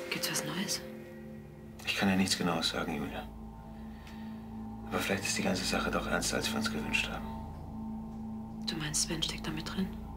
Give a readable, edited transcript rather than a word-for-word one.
Gibt's was Neues? Ich kann ja nichts Genaues sagen, Julia. Aber vielleicht ist die ganze Sache doch ernster, als wir uns gewünscht haben. Du meinst, Sven steckt da mit drin?